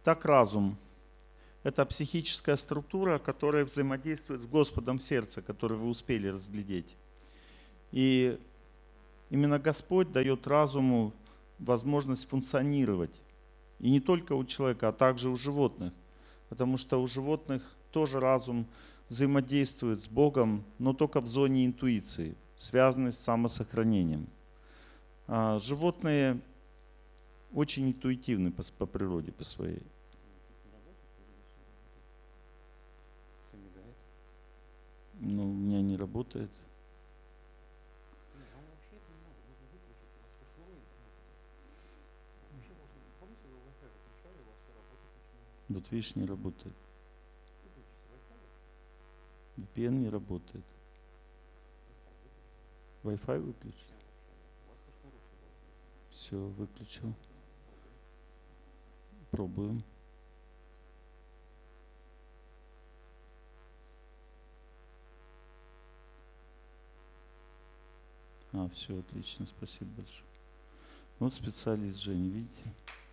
Так разум. Это психическая структура, которая взаимодействует с Господом в сердце, который вы успели разглядеть. И именно Господь дает разуму возможность функционировать. И не только у человека, а также у животных. Потому что у животных тоже разум взаимодействует с Богом, но только в зоне интуиции, связанной с самосохранением. Животные очень интуитивны по природе, по своей. Ну, у меня не работает. Вот видишь, не работает. VPN не работает. Wi-Fi выключил. Все, выключил. Пробуем. Все, отлично, спасибо большое. Вот специалист Женя, видите?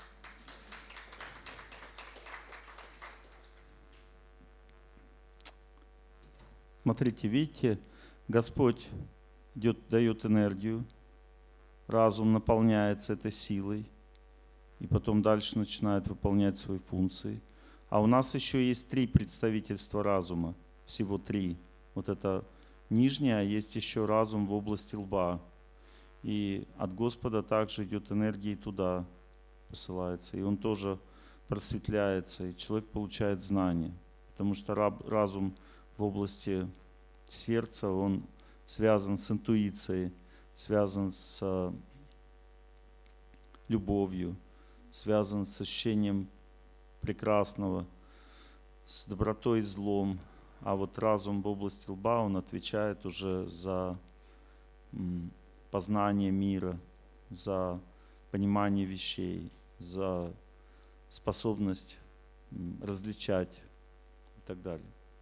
Смотрите, видите, Господь дает энергию, разум наполняется этой силой, и потом дальше начинает выполнять свои функции. А у нас еще есть 3 представительства разума, всего 3. Вот это нижнее, а есть еще разум в области лба. И от Господа также идет энергия и туда посылается. И он тоже просветляется, и человек получает знания. Потому что разум в области сердца, он связан с интуицией, связан с любовью, связан с ощущением прекрасного, с добротой и злом. А вот разум в области лба, он отвечает уже за познание мира, за понимание вещей, за способность различать и так далее.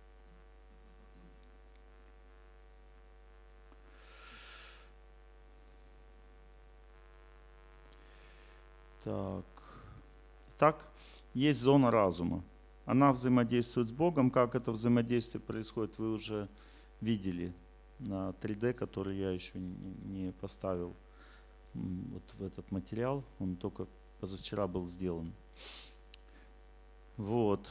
Так, есть зона разума. Она взаимодействует с Богом. Как это взаимодействие происходит, вы уже видели на 3D, который я еще не поставил вот в этот материал. Он только позавчера был сделан. Вот.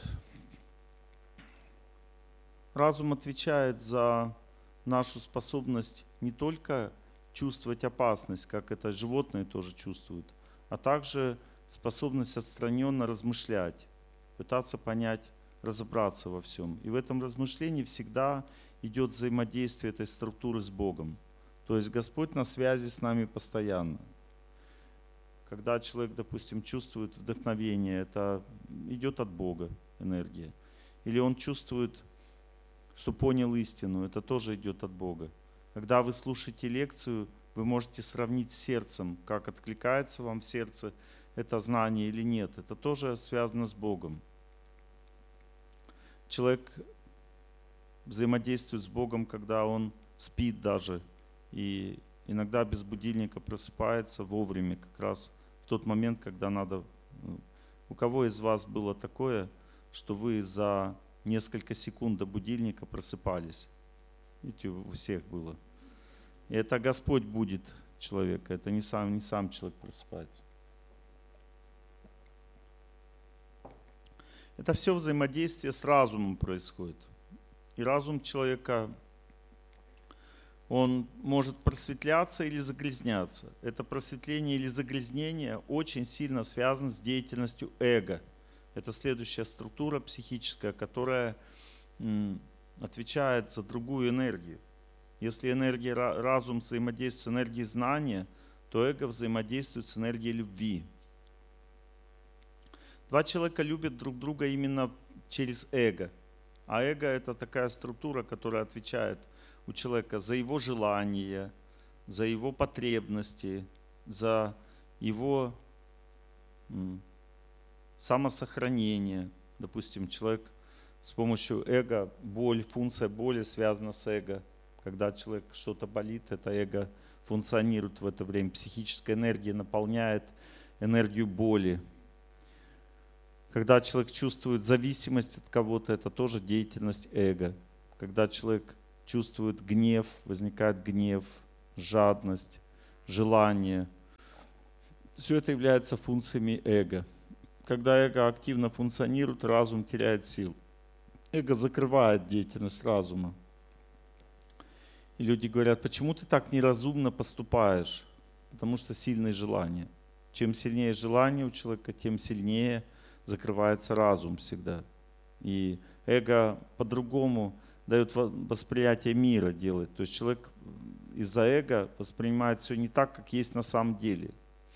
Разум отвечает за нашу способность не только чувствовать опасность, как это животные тоже чувствуют, а также способность отстраненно размышлять, пытаться понять, разобраться во всем. И в этом размышлении всегда идет взаимодействие этой структуры с Богом. То есть Господь на связи с нами постоянно. Когда человек, допустим, чувствует вдохновение, это идет от Бога энергия. Или он чувствует, что понял истину, это тоже идет от Бога. Когда вы слушаете лекцию, вы можете сравнить с сердцем, как откликается вам в сердце это знание или нет. Это тоже связано с Богом. Человек взаимодействует с Богом, когда он спит даже, и иногда без будильника просыпается вовремя, как раз в тот момент, когда надо. У кого из вас было такое, что вы за несколько секунд до будильника просыпались? Видите, у всех было. И это Господь будет человека, это не сам человек просыпается. Это все взаимодействие с разумом происходит. И разум человека, он может просветляться или загрязняться. Это просветление или загрязнение очень сильно связано с деятельностью эго. Это следующая структура психическая, которая отвечает за другую энергию. Если энергия разум взаимодействует с энергией знания, то эго взаимодействует с энергией любви. Два человека любят друг друга именно через эго. А эго — это такая структура, которая отвечает у человека за его желания, за его потребности, за его самосохранение. Допустим, человек с помощью эго, функция боли связана с эго. Когда человек что-то болит, это эго функционирует в это время. Психическая энергия наполняет энергию боли. Когда человек чувствует зависимость от кого-то, это тоже деятельность эго. Когда человек чувствует гнев, возникает гнев, жадность, желание. Все это является функциями эго. Когда эго активно функционирует, разум теряет силу. Эго закрывает деятельность разума. И люди говорят, почему ты так неразумно поступаешь? Потому что сильные желания. Чем сильнее желание у человека, тем сильнее закрывается разум всегда. И эго по-другому дает восприятие мира делать. То есть человек из-за эго воспринимает все не так, как есть на самом деле.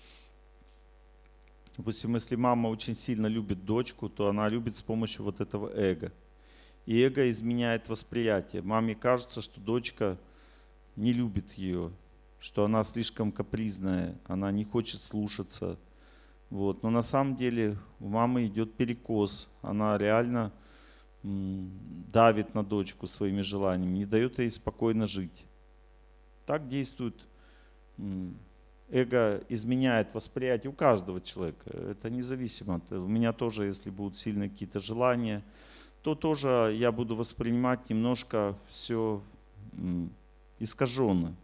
Допустим, если мама очень сильно любит дочку, то она любит с помощью вот этого эго. И эго изменяет восприятие. Маме кажется, что дочка не любит ее, что она слишком капризная, она не хочет слушаться. Вот. Но на самом деле у мамы идет перекос. Она реально давит на дочку своими желаниями, не дает ей спокойно жить. Так действует эго, изменяет восприятие у каждого человека. Это независимо. У меня тоже, если будут сильные какие-то желания, то тоже я буду воспринимать немножко все искаженно.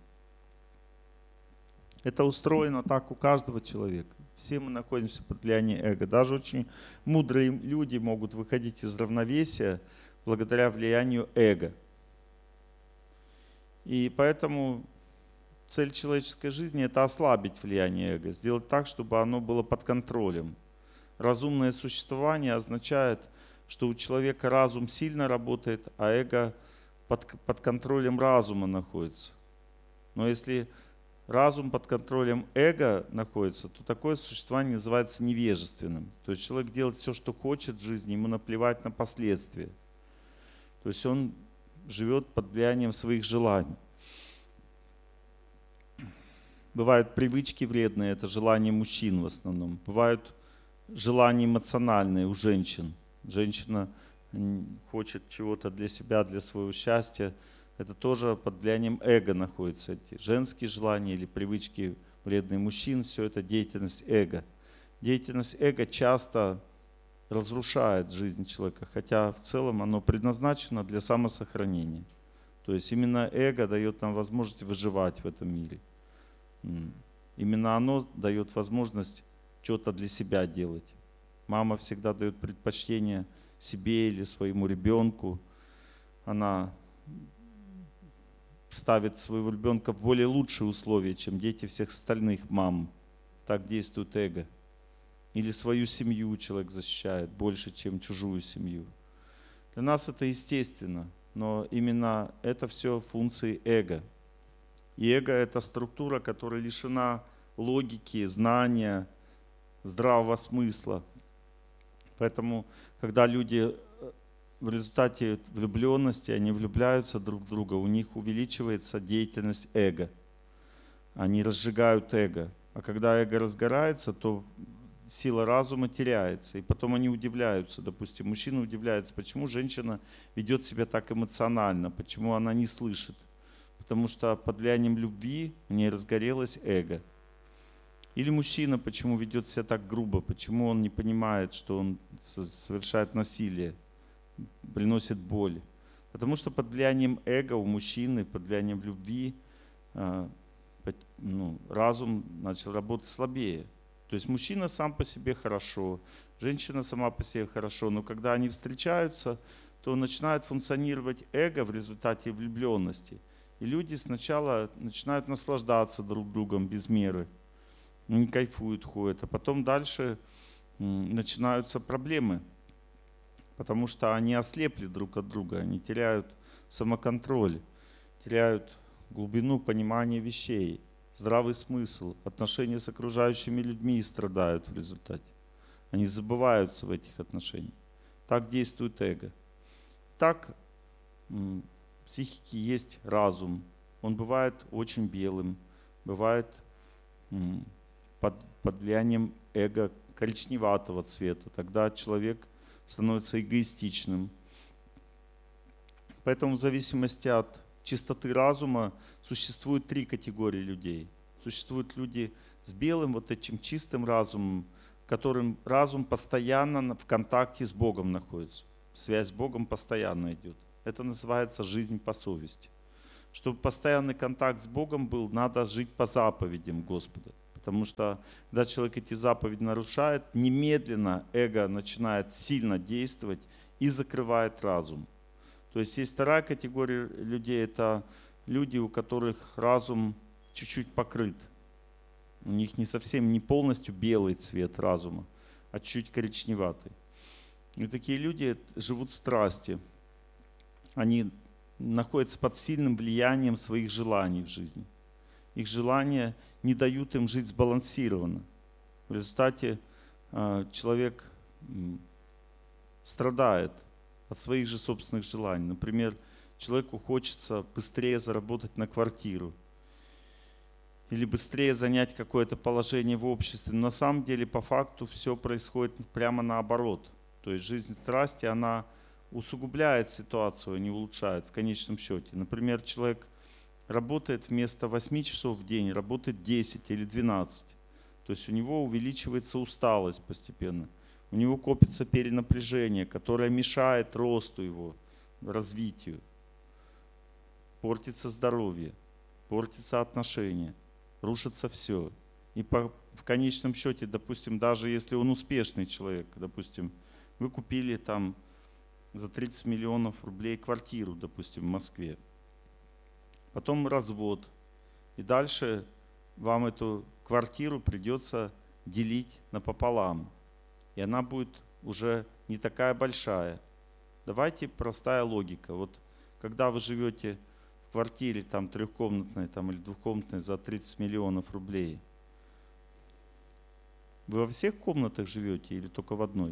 Это устроено так у каждого человека. Все мы находимся под влиянием эго. Даже очень мудрые люди могут выходить из равновесия благодаря влиянию эго. И поэтому цель человеческой жизни – это ослабить влияние эго, сделать так, чтобы оно было под контролем. Разумное существование означает, что у человека разум сильно работает, а эго под контролем разума находится. Но если разум под контролем эго находится, то такое существование называется невежественным. То есть человек делает все, что хочет в жизни, ему наплевать на последствия. То есть он живет под влиянием своих желаний. Бывают привычки вредные, это желания мужчин в основном. Бывают желания эмоциональные у женщин. Женщина хочет чего-то для себя, для своего счастья. Это тоже под влиянием эго находятся эти женские желания или привычки вредных мужчин. Все это деятельность эго. Деятельность эго часто разрушает жизнь человека, хотя в целом оно предназначено для самосохранения. То есть именно эго дает нам возможность выживать в этом мире. Именно оно дает возможность что-то для себя делать. Мама всегда дает предпочтение себе или своему ребенку. Она ставит своего ребенка в более лучшие условия, чем дети всех остальных мам. Так действует эго. Или свою семью человек защищает больше, чем чужую семью. Для нас это естественно, но именно это все функции эго. И эго – это структура, которая лишена логики, знания, здравого смысла. Поэтому, когда люди в результате влюбленности, они влюбляются друг в друга, у них увеличивается деятельность эго. Они разжигают эго. А когда эго разгорается, то сила разума теряется. И потом они удивляются. Допустим, мужчина удивляется, почему женщина ведет себя так эмоционально, почему она не слышит. Потому что под влиянием любви в ней разгорелось эго. Или мужчина почему ведет себя так грубо, почему он не понимает, что он совершает насилие, приносит боль. Потому что под влиянием эго у мужчины, под влиянием любви разум начал работать слабее. То есть мужчина сам по себе хорошо, женщина сама по себе хорошо, но когда они встречаются, то начинает функционировать эго в результате влюбленности. И люди сначала начинают наслаждаться друг другом без меры. Они кайфуют, ходят. А потом дальше начинаются проблемы. Потому что они ослепли друг от друга. Они теряют самоконтроль, теряют глубину понимания вещей, здравый смысл. Отношения с окружающими людьми страдают в результате. Они забываются в этих отношениях. Так действует эго. Так в психике есть разум. Он бывает очень белым, бывает под влиянием эго коричневатого цвета. Тогда человек становится эгоистичным. Поэтому в зависимости от чистоты разума существует 3 категории людей. Существуют люди с белым, вот этим чистым разумом, которым разум постоянно в контакте с Богом находится. Связь с Богом постоянно идет. Это называется жизнь по совести. Чтобы постоянный контакт с Богом был, надо жить по заповедям Господа. Потому что, когда человек эти заповеди нарушает, немедленно эго начинает сильно действовать и закрывает разум. То есть есть вторая категория людей, это люди, у которых разум чуть-чуть покрыт. У них не совсем, не полностью белый цвет разума, а чуть коричневатый. И такие люди живут в страсти. Они находятся под сильным влиянием своих желаний в жизни. Их желания не дают им жить сбалансированно. В результате человек страдает от своих же собственных желаний. Например, человеку хочется быстрее заработать на квартиру или быстрее занять какое-то положение в обществе. Но на самом деле, по факту, все происходит прямо наоборот. То есть жизнь страсти, она усугубляет ситуацию, а не улучшает в конечном счете. Например, человек работает вместо 8 часов в день, работает 10 или 12. То есть у него увеличивается усталость постепенно. У него копится перенапряжение, которое мешает росту его, развитию. Портится здоровье, портится отношения, рушится все. И в конечном счете, допустим, даже если он успешный человек, допустим, вы купили там за 30 миллионов рублей квартиру, допустим, в Москве. Потом развод. И дальше вам эту квартиру придется делить напополам. И она будет уже не такая большая. Давайте простая логика. Вот когда вы живете в квартире там трехкомнатной там, или двухкомнатной за 30 миллионов рублей, вы во всех комнатах живете или только в одной?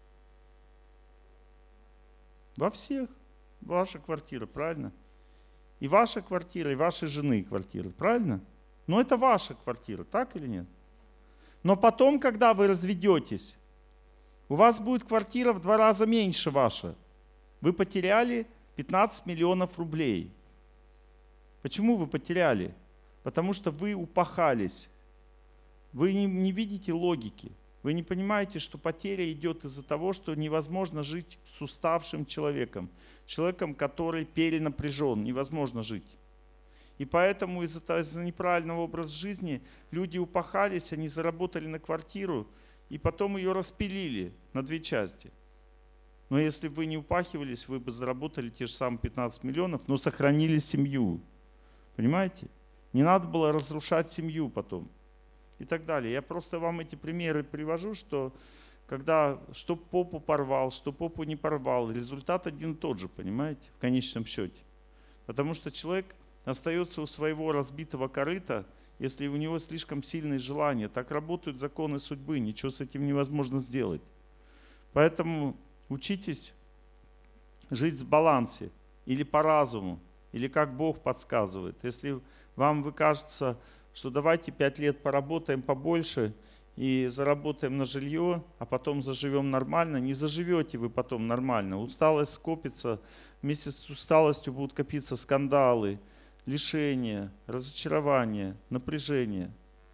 Во всех. Ваша квартира, правильно? И ваша квартира, и вашей жены квартира, правильно? Но это ваша квартира, так или нет? Но потом, когда вы разведетесь, у вас будет квартира в 2 раза меньше ваша. Вы потеряли 15 миллионов рублей. Почему вы потеряли? Потому что вы упахались. Вы не видите логики. Вы не понимаете, что потеря идет из-за того, что невозможно жить с уставшим человеком. Человеком, который перенапряжен. Невозможно жить. И поэтому из-за неправильного образа жизни люди упахались, они заработали на квартиру, и потом ее распилили на 2 части. Но если бы вы не упахивались, вы бы заработали те же самые 15 миллионов, но сохранили семью. Понимаете? Не надо было разрушать семью потом. И так далее. Я просто вам эти примеры привожу, что когда что попу порвал, что попу не порвал, результат один и тот же, понимаете, в конечном счете. Потому что человек остается у своего разбитого корыта, если у него слишком сильные желания. Так работают законы судьбы, ничего с этим невозможно сделать. Поэтому учитесь жить в балансе, или по разуму, или как Бог подсказывает. Если вам кажется, что давайте 5 лет поработаем побольше и заработаем на жилье, а потом заживем нормально, не заживете вы потом нормально. Усталость скопится, вместе с усталостью будут копиться скандалы, лишения, разочарования, напряжение.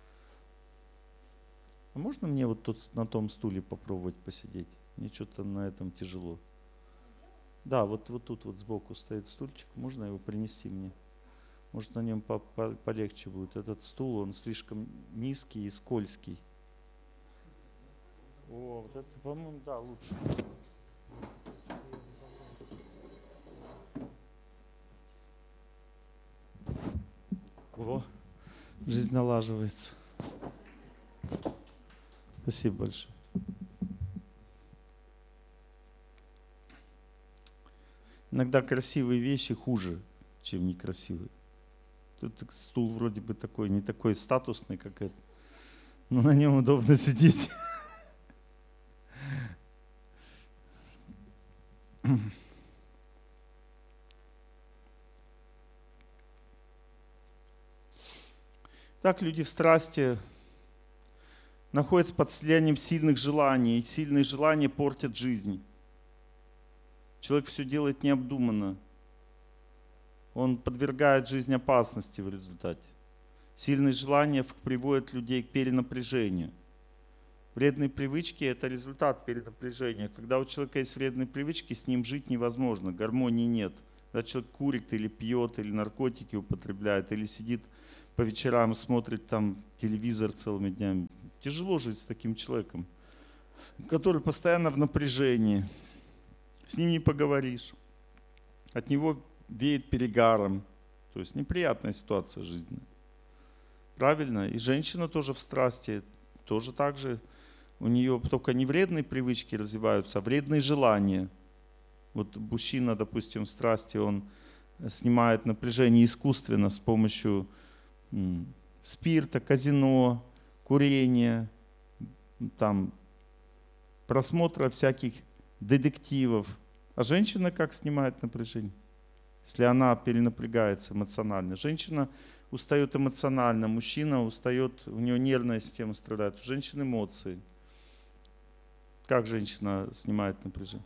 А можно мне вот тут на том стуле попробовать посидеть? Мне что-то на этом тяжело. Да, вот тут вот сбоку стоит стульчик. Можно его принести мне? Может, на нем полегче будет. Этот стул, он слишком низкий и скользкий. О, вот это, по-моему, да, лучше. О, жизнь налаживается. Спасибо большое. Иногда красивые вещи хуже, чем некрасивые. Тут стул вроде бы такой, не такой статусный, как этот, но на нем удобно сидеть. Так люди в страсти находятся под влиянием сильных желаний, и сильные желания портят жизнь. Человек все делает необдуманно. Он подвергает жизнь опасности в результате. Сильные желания приводят людей к перенапряжению. В Вредные привычки – это результат перенапряжения. Когда у человека есть вредные привычки, с ним жить невозможно, гармонии нет. Когда человек курит или пьет, или наркотики употребляет, или сидит по вечерам, смотрит там телевизор целыми днями, тяжело жить с таким человеком, который постоянно в напряжении. С ним не поговоришь. От него веет перегаром. То есть неприятная ситуация жизненная. Правильно? И женщина тоже в страсти, тоже так же. У нее только не вредные привычки развиваются, а вредные желания. Вот мужчина, допустим, в страсти, он снимает напряжение искусственно с помощью спирта, казино, курения, там, просмотра всяких детективов. А женщина как снимает напряжение? Если она перенапрягается эмоционально. Женщина устает эмоционально, мужчина устает, у него нервная система страдает, у женщины эмоции. Как женщина снимает напряжение?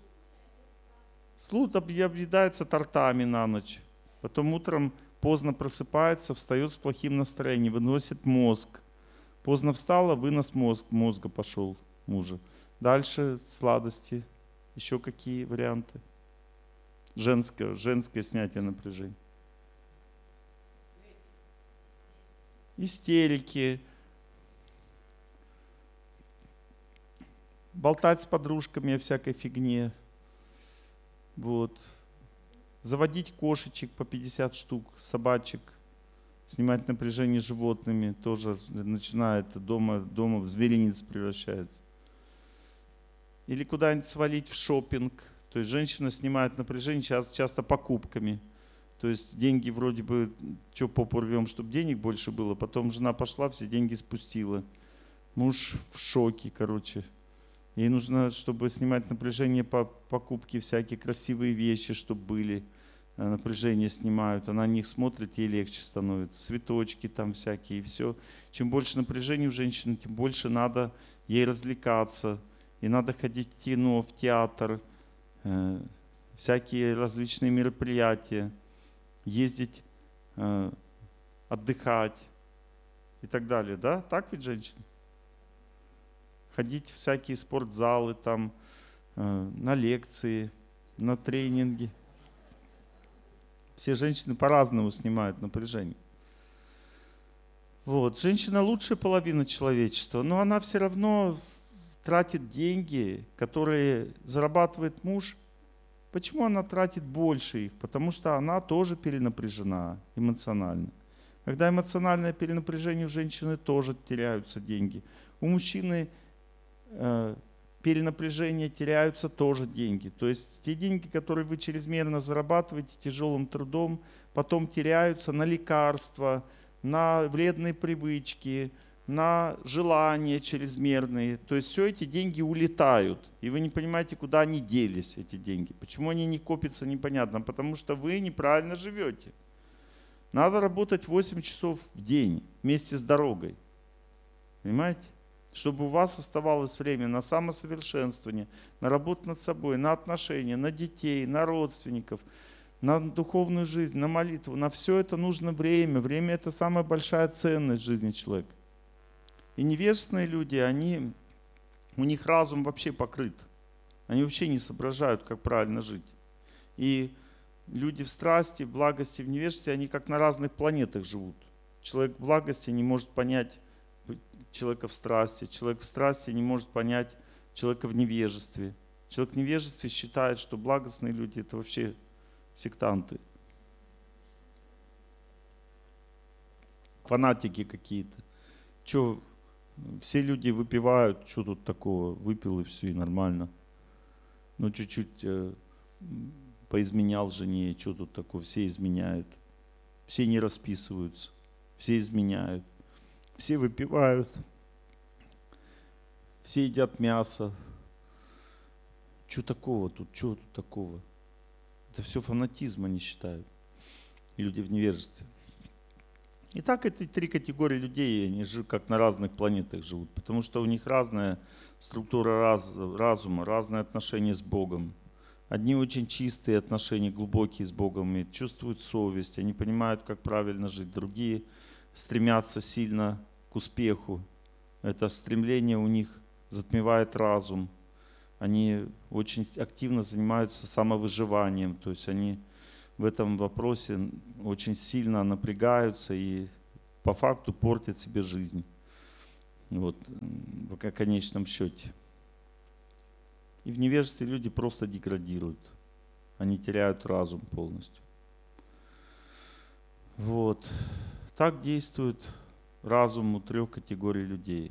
Объедается тортами на ночь, потом утром поздно просыпается, встает с плохим настроением, выносит мозг. Поздно встала, вынос мозга пошел мужа. Дальше сладости, еще какие варианты? Женское снятие напряжения. Истерики. Болтать с подружками о всякой фигне. Вот. Заводить кошечек по 50 штук, собачек. Снимать напряжение животными. Тоже начинает дома в зверинец превращается. Или куда-нибудь свалить в шопинг. То есть женщина снимает напряжение часто покупками. То есть деньги вроде бы, что попу рвем, чтобы денег больше было. Потом жена пошла, все деньги спустила. Муж в шоке, короче. Ей нужно, чтобы снимать напряжение по покупке, всякие красивые вещи, чтобы были. Напряжение снимают, она на них смотрит, ей легче становится. Цветочки там всякие, и все. Чем больше напряжения у женщины, тем больше надо ей развлекаться. И надо ходить в кино, в театр, всякие различные мероприятия, ездить, отдыхать и так далее. Да? Так ведь, женщины? Ходить в всякие спортзалы, там, на лекции, на тренинги. Все женщины по-разному снимают напряжение. Вот. Женщина лучшая половина человечества, но она все равно тратит деньги, которые зарабатывает муж. Почему она тратит больше их? Потому что она тоже перенапряжена эмоционально. Когда эмоциональное перенапряжение у женщины, тоже теряются деньги. У мужчины перенапряжение, теряются тоже деньги. То есть те деньги, которые вы чрезмерно зарабатываете тяжелым трудом, потом теряются на лекарства, на вредные привычки, на желания чрезмерные. То есть все эти деньги улетают, и вы не понимаете, куда они делись, эти деньги. Почему они не копятся, непонятно. Потому что вы неправильно живете. Надо работать 8 часов в день вместе с дорогой. Понимаете? Чтобы у вас оставалось время на самосовершенствование, на работу над собой, на отношения, на детей, на родственников, на духовную жизнь, на молитву. На все это нужно время. Время – это самая большая ценность в жизни человека. И невежественные люди, у них разум вообще покрыт. Они вообще не соображают, как правильно жить. И люди в страсти, в благости, в невежестве, они как на разных планетах живут. Человек в благости не может понять человека в страсти. Человек в страсти не может понять человека в невежестве. Человек в невежестве считает, что благостные люди – это вообще сектанты. Фанатики какие-то. Че, все люди выпивают, что тут такого? Выпил и все, и нормально. Ну, чуть-чуть поизменял жене, что тут такого? Все изменяют. Все не расписываются. Все изменяют. Все выпивают, все едят мясо. Что такого тут? Что тут такого? Это все фанатизм, они считают. И люди в невежестве. И так эти три категории людей, они же как на разных планетах живут. Потому что у них разная структура разума, разные отношения с Богом. Одни очень чистые отношения, глубокие с Богом, и чувствуют совесть, они понимают, как правильно жить. Другие стремятся сильно к успеху. Это стремление у них затмевает разум. Они очень активно занимаются самовыживанием, то есть они в этом вопросе очень сильно напрягаются и по факту портят себе жизнь. Вот, в конечном счете. И в невежестве люди просто деградируют. Они теряют разум полностью. Вот. Так действует разум у 3 категорий людей.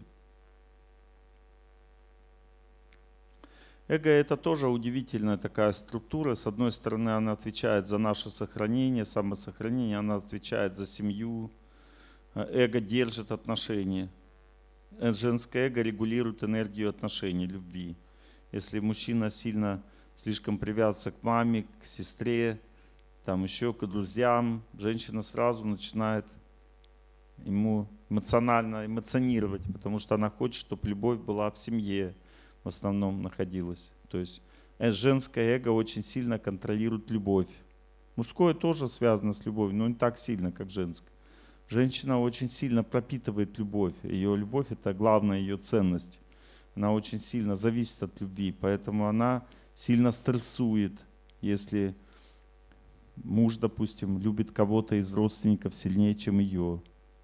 Эго — это тоже удивительная такая структура. С одной стороны, она отвечает за наше сохранение, самосохранение, она отвечает за семью. Эго держит отношения. Женское эго регулирует энергию отношений, любви. Если мужчина сильно, слишком привязывается к маме, к сестре, там еще к друзьям, женщина сразу начинает ему эмоционировать, потому что она хочет, чтобы любовь была в семье, в основном находилась. То есть женское эго очень сильно контролирует любовь. Мужское тоже связано с любовью, но не так сильно, как женское. Женщина очень сильно пропитывает любовь. Ее любовь — это главная ее ценность. Она очень сильно зависит от любви, поэтому она сильно стрессует, если муж, допустим, любит кого-то из родственников сильнее, чем ее.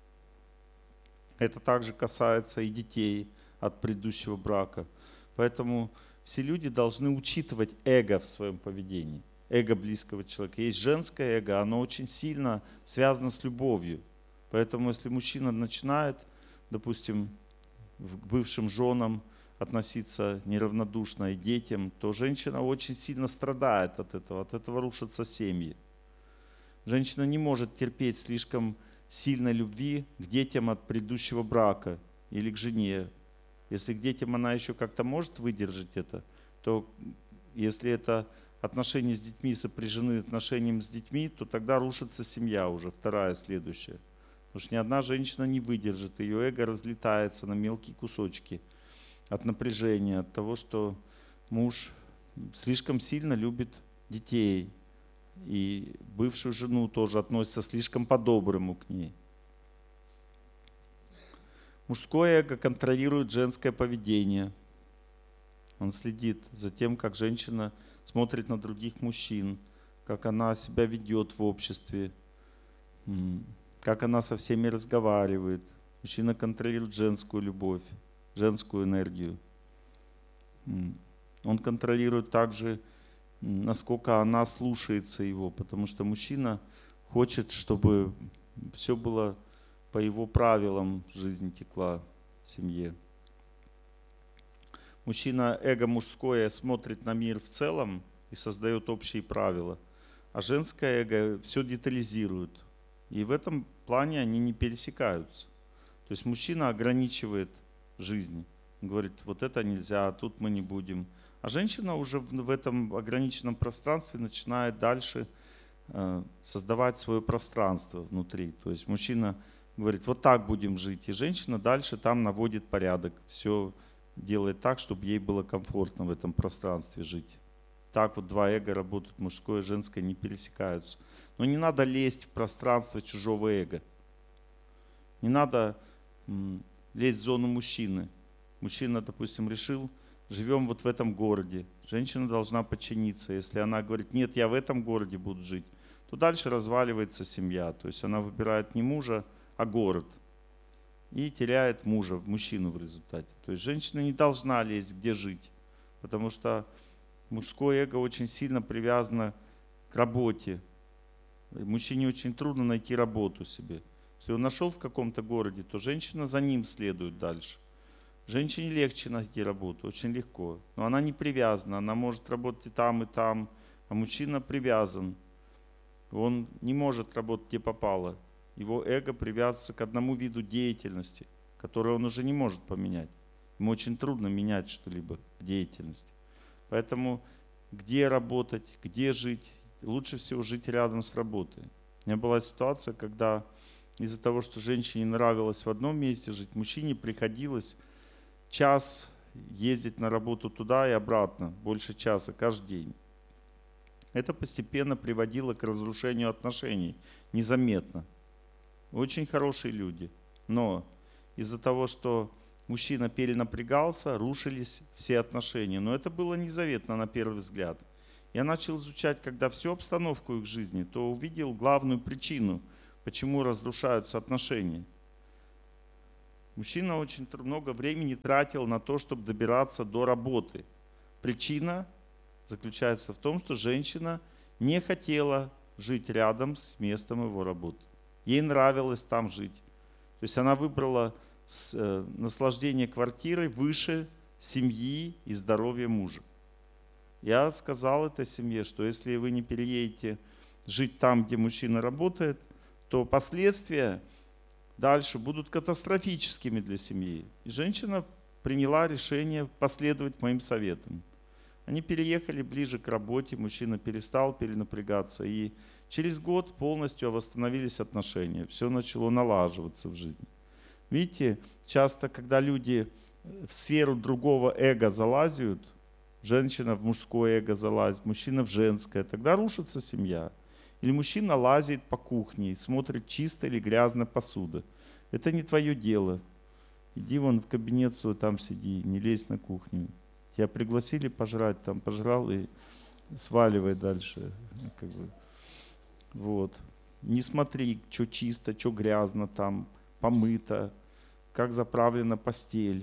Это также касается и детей от предыдущего брака. Поэтому все люди должны учитывать эго в своем поведении. Эго близкого человека. Есть женское эго, оно очень сильно связано с любовью. Поэтому если мужчина начинает, допустим, к бывшим женам относиться неравнодушно и детям, то женщина очень сильно страдает от этого рушатся семьи. Женщина не может терпеть слишком сильной любви к детям от предыдущего брака или к жене. Если к детям она еще как-то может выдержать это, то если это отношения с детьми сопряжены отношением с детьми, то тогда рушится семья уже, вторая, следующая. Потому что ни одна женщина не выдержит, ее эго разлетается на мелкие кусочки от напряжения, от того, что муж слишком сильно любит детей, и бывшую жену тоже относится слишком по-доброму к ней. Мужское эго контролирует женское поведение. Он следит за тем, как женщина смотрит на других мужчин, как она себя ведет в обществе, как она со всеми разговаривает. Мужчина контролирует женскую любовь, женскую энергию. Он контролирует также, насколько она слушается его, потому что мужчина хочет, чтобы все было по его правилам, жизнь текла в семье. Мужчина, эго мужское, смотрит на мир в целом и создает общие правила, а женское эго все детализирует. И в этом плане они не пересекаются. То есть мужчина ограничивает жизнь. Он говорит, вот это нельзя, а тут мы не будем. А женщина уже в этом ограниченном пространстве начинает дальше создавать свое пространство внутри. То есть мужчина говорит, вот так будем жить. И женщина дальше там наводит порядок. Все делает так, чтобы ей было комфортно в этом пространстве жить. Так вот два эго работают, мужское и женское, не пересекаются. Но не надо лезть в пространство чужого эго. Не надо лезть в зону мужчины. Мужчина, допустим, решил, живем вот в этом городе. Женщина должна подчиниться. Если она говорит, нет, я в этом городе буду жить, то дальше разваливается семья. То есть она выбирает не мужа, а город. И теряет мужа, мужчину в результате. То есть женщина не должна лезть, где жить. Потому что мужское эго очень сильно привязано к работе. Мужчине очень трудно найти работу себе. Если он нашел в каком-то городе, то женщина за ним следует дальше. Женщине легче найти работу, очень легко. Но она не привязана, она может работать и там, а мужчина привязан. Он не может работать где попало. Его эго привязывается к одному виду деятельности, который он уже не может поменять. Ему очень трудно менять что-либо в деятельности. Поэтому где работать, где жить, лучше всего жить рядом с работой. У меня была ситуация, когда из-за того, что женщине нравилось в одном месте жить, мужчине приходилось час ездить на работу туда и обратно, больше часа каждый день. Это постепенно приводило к разрушению отношений, незаметно. Очень хорошие люди, но из-за того, что мужчина перенапрягался, рушились все отношения. Но это было незаветно на первый взгляд. Я начал изучать, когда всю обстановку их жизни, то увидел главную причину, почему разрушаются отношения. Мужчина очень много времени тратил на то, чтобы добираться до работы. Причина заключается в том, что женщина не хотела жить рядом с местом его работы. Ей нравилось там жить. То есть она выбрала наслаждение квартирой выше семьи и здоровья мужа. Я сказал этой семье, что если вы не переедете жить там, где мужчина работает, то последствия дальше будут катастрофическими для семьи. И женщина приняла решение последовать моим советам. Они переехали ближе к работе, мужчина перестал перенапрягаться. И через год полностью восстановились отношения. Все начало налаживаться в жизни. Видите, часто, когда люди в сферу другого эго залазят, женщина в мужское эго залазит, мужчина в женское, тогда рушится семья. Или мужчина лазит по кухне и смотрит, чистая или грязная посуда. Это не твое дело. Иди вон в кабинет свой, там сиди, не лезь на кухню. Тебя пригласили пожрать, там пожрал и сваливай дальше. Как бы. Вот. Не смотри, что чисто, что грязно там, помыто, как заправлена постель.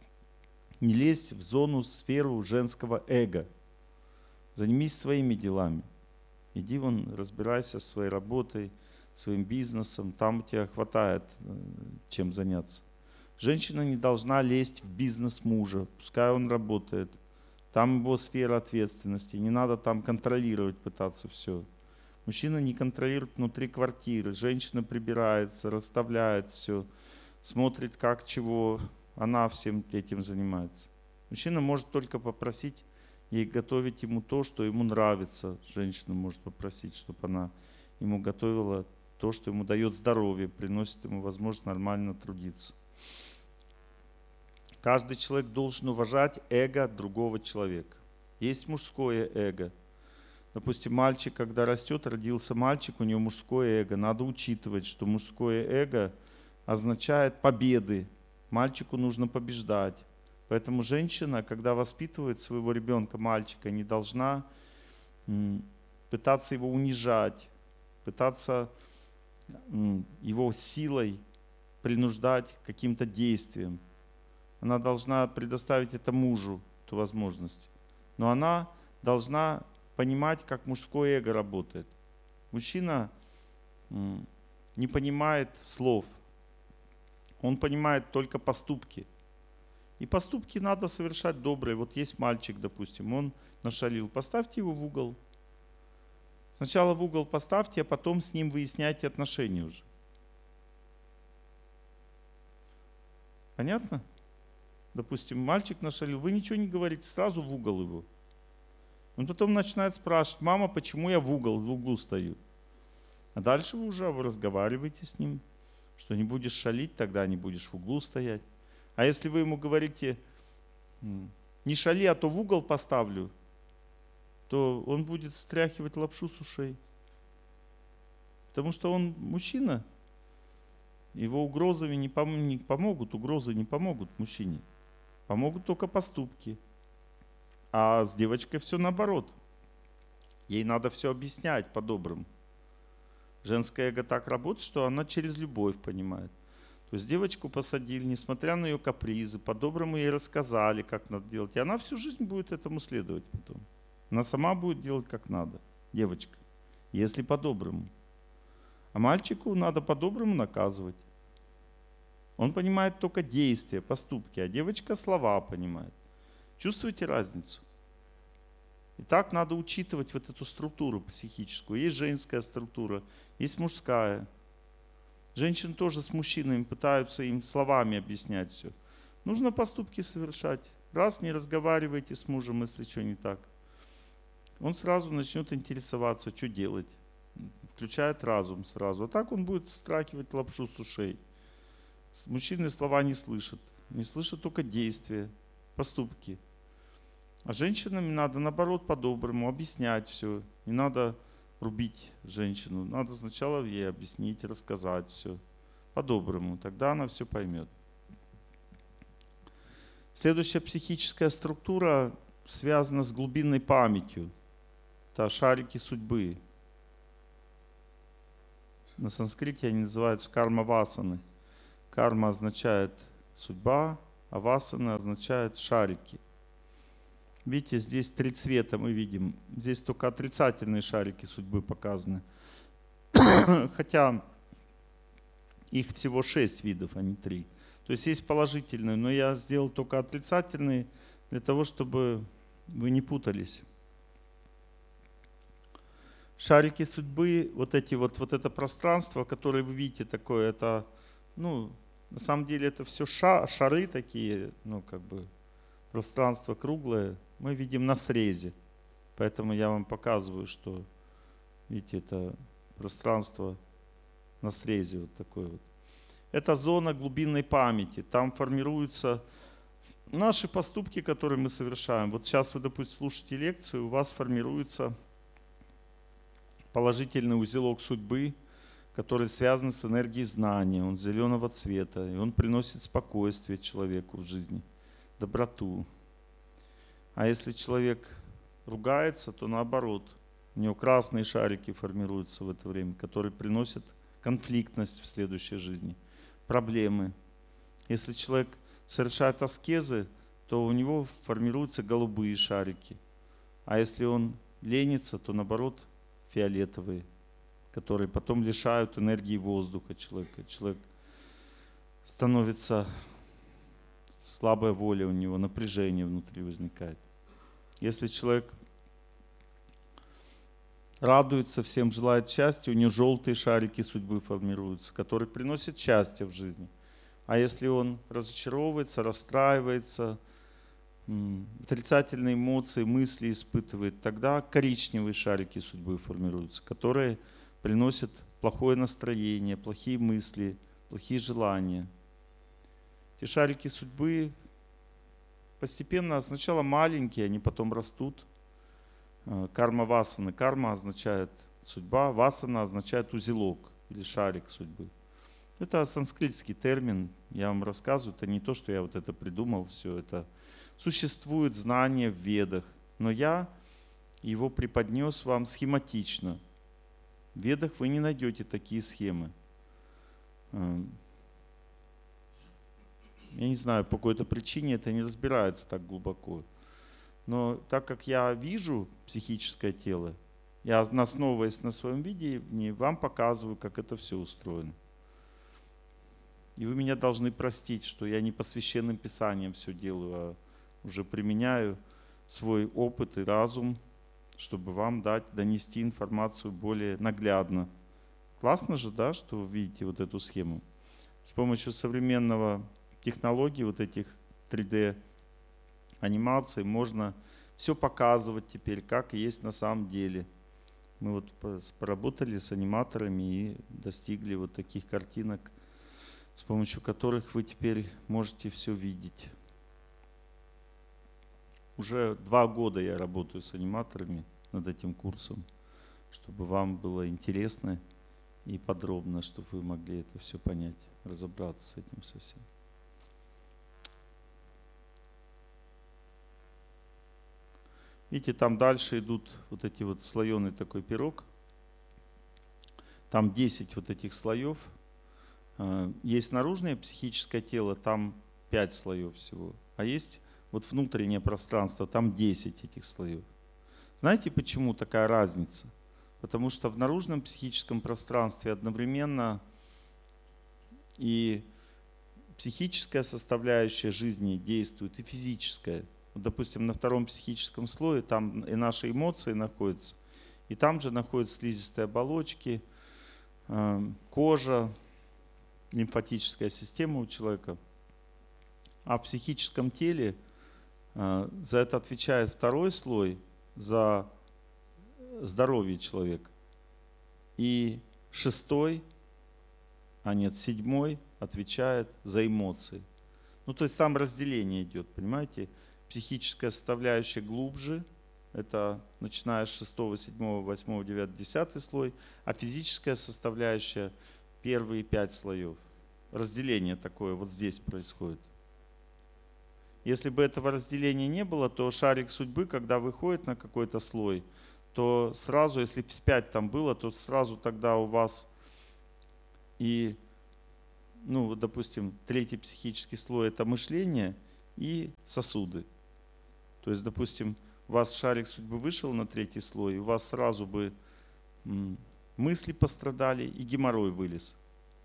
Не лезь в зону, сферу женского эго. Занимись своими делами. Иди вон, разбирайся со своей работой, своим бизнесом. Там у тебя хватает чем заняться. Женщина не должна лезть в бизнес мужа. Пускай он работает. Там его сфера ответственности. Не надо там контролировать, пытаться все. Мужчина не контролирует внутри квартиры. Женщина прибирается, расставляет все. Смотрит, как, чего. Она всем этим занимается. Мужчина может только попросить ей готовить ему то, что ему нравится. Женщина может попросить, чтобы она ему готовила то, что ему дает здоровье, приносит ему возможность нормально трудиться. Каждый человек должен уважать эго другого человека. Есть мужское эго. Допустим, мальчик, когда растет, родился мальчик, у него мужское эго. Надо учитывать, что мужское эго означает победы. Мальчику нужно побеждать. Поэтому женщина, когда воспитывает своего ребенка, мальчика, не должна пытаться его унижать, пытаться его силой принуждать к каким-то действиям. Она должна предоставить это мужу, эту возможность. Но она должна понимать, как мужское эго работает. Мужчина не понимает слов. Он понимает только поступки. И поступки надо совершать добрые. Вот есть мальчик, допустим, он нашалил. Поставьте его в угол. Сначала в угол поставьте, а потом с ним выясняйте отношения уже. Понятно? Допустим, мальчик нашалил, вы ничего не говорите, сразу в угол его. Он потом начинает спрашивать: мама, почему я в углу стою? А дальше вы уже разговариваете с ним, что не будешь шалить, тогда не будешь в углу стоять. А если вы ему говорите: не шали, а то в угол поставлю, то он будет стряхивать лапшу с ушей. Потому что он мужчина. Его угрозами не помогут, угрозы не помогут мужчине. Помогут только поступки. А с девочкой все наоборот. Ей надо все объяснять по-доброму. Женское эго так работает, что она через любовь понимает. То есть девочку посадили, несмотря на ее капризы, по-доброму ей рассказали, как надо делать. И она всю жизнь будет этому следовать потом. Она сама будет делать как надо, девочка, если по-доброму. А мальчику надо по-доброму наказывать. Он понимает только действия, поступки, а девочка слова понимает. Чувствуете разницу? И так надо учитывать вот эту структуру психическую. Есть женская структура, есть мужская. Женщины тоже с мужчинами пытаются им словами объяснять все. Нужно поступки совершать. Раз не разговаривайте с мужем, если что не так. Он сразу начнет интересоваться, что делать. Включает разум сразу. А так он будет страхивать лапшу с ушей. Мужчины слова не слышат. Не слышат только действия, поступки. А женщинам надо, наоборот, по-доброму объяснять все. Не надо рубить женщину. Надо сначала ей объяснить, рассказать все. По-доброму. Тогда она все поймет. Следующая психическая структура связана с глубинной памятью. Это шарики судьбы. На санскрите они называются карма-васаны. Карма означает судьба, а васана означает шарики. Видите, здесь 3 цвета мы видим. Здесь только отрицательные шарики судьбы показаны. Хотя их всего 6 видов, а не 3. То есть есть положительные, но я сделал только отрицательные для того, чтобы вы не путались. Шарики судьбы, вот это пространство, которое вы видите такое, это, на самом деле это все шары такие, пространство круглое, мы видим на срезе. Поэтому я вам показываю, что, видите, это пространство на срезе вот такое вот. Это зона глубинной памяти. Там формируются наши поступки, которые мы совершаем. Вот сейчас вы, допустим, слушаете лекцию, у вас формируется положительный узелок судьбы, который связан с энергией знания. Он зеленого цвета, и он приносит спокойствие человеку в жизни, доброту. А если человек ругается, то наоборот, у него красные шарики формируются в это время, которые приносят конфликтность в следующей жизни, проблемы. Если человек совершает аскезы, то у него формируются голубые шарики. А если он ленится, то наоборот фиолетовые, которые потом лишают энергии воздуха человека. Человек становится, слабая воля у него, напряжение внутри возникает. Если человек радуется, всем желает счастья, у него желтые шарики судьбы формируются, которые приносят счастье в жизни. А если он разочаровывается, расстраивается, отрицательные эмоции, мысли испытывает, тогда коричневые шарики судьбы формируются, которые приносят плохое настроение, плохие мысли, плохие желания. Эти шарики судьбы постепенно, сначала маленькие, они потом растут. Карма васаны. Карма означает судьба, васана означает узелок или шарик судьбы. Это санскритский термин, я вам рассказываю, это не то, что я вот это придумал, все это. Существует знание в ведах, но я его преподнес вам схематично. В ведах вы не найдете такие схемы. Я не знаю, по какой-то причине это не разбирается так глубоко. Но так как я вижу психическое тело, я, основываясь на своем видении, вам показываю, как это все устроено. И вы меня должны простить, что я не по священным писаниям все делаю, а уже применяю свой опыт и разум, чтобы вам донести информацию более наглядно. Классно же, да, что вы видите вот эту схему. С помощью современного технологий, вот этих 3D анимаций, можно все показывать теперь, как есть на самом деле. Мы вот поработали с аниматорами и достигли вот таких картинок, с помощью которых вы теперь можете все видеть. Уже 2 года я работаю с аниматорами над этим курсом, чтобы вам было интересно и подробно, чтобы вы могли это все понять, разобраться с этим совсем. Видите, там дальше идут вот эти вот слоеный такой пирог. Там 10 вот этих слоев. Есть наружное психическое тело, там 5 слоев всего. А есть вот внутреннее пространство, там 10 этих слоев. Знаете, почему такая разница? Потому что в наружном психическом пространстве одновременно и психическая составляющая жизни действует, и физическая. Вот, допустим, на 2-м психическом слое там и наши эмоции находятся, и там же находятся слизистые оболочки, кожа, лимфатическая система у человека. А в психическом теле за это отвечает 2-й слой, за здоровье человека. И 6-й, 7-й отвечает за эмоции. То есть там разделение идет, понимаете? Психическая составляющая глубже, это начиная с 6, 7, 8, 9, 10 слой, а физическая составляющая первые 5 слоев. Разделение такое вот здесь происходит. Если бы этого разделения не было, то шарик судьбы, когда выходит на какой-то слой, то сразу, если вспять там было, то сразу тогда у вас и, ну, вот, допустим, третий психический слой – это мышление и сосуды. То есть, допустим, у вас шарик судьбы вышел на третий слой, у вас сразу бы мысли пострадали и геморрой вылез.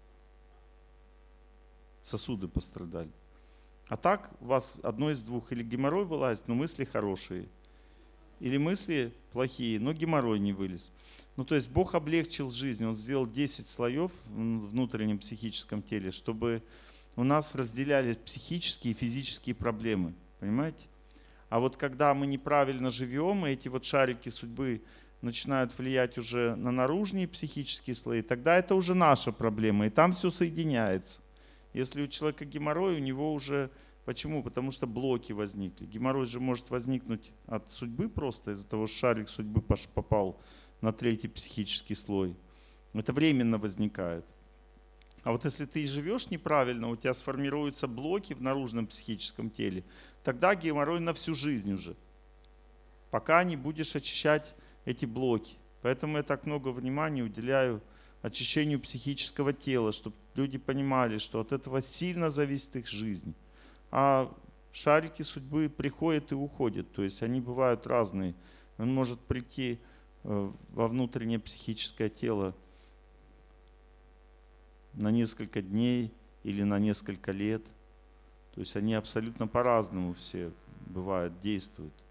Сосуды пострадали. А так у вас одно из двух: или геморрой вылазит, но мысли хорошие, или мысли плохие, но геморрой не вылез. Ну, то есть Бог облегчил жизнь, Он сделал 10 слоев в внутреннем психическом теле, чтобы у нас разделялись психические и физические проблемы. Понимаете? А вот когда мы неправильно живем, и эти вот шарики судьбы начинают влиять уже на наружные психические слои, тогда это уже наша проблема, и там все соединяется. Если у человека геморрой, у него уже... Почему? Потому что блоки возникли. Геморрой же может возникнуть от судьбы просто, из-за того, что шарик судьбы попал на третий психический слой. Это временно возникает. А вот если ты живешь неправильно, у тебя сформируются блоки в наружном психическом теле, тогда геморрой на всю жизнь уже, пока не будешь очищать эти блоки. Поэтому я так много внимания уделяю очищению психического тела, чтобы люди понимали, что от этого сильно зависит их жизнь. А шарики судьбы приходят и уходят, то есть они бывают разные. Он может прийти во внутреннее психическое тело на несколько дней или на несколько лет. То есть они абсолютно по-разному все бывают, действуют.